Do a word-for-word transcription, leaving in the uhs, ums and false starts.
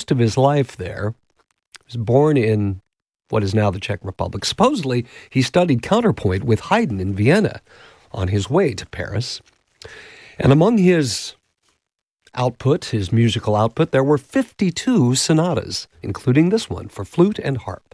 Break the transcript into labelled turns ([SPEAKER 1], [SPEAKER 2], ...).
[SPEAKER 1] most of his life there. He was born in what is now the Czech Republic. Supposedly, he studied counterpoint with Haydn in Vienna on his way to Paris. And among his output, his musical output, there were fifty-two sonatas, including this one for flute and harp.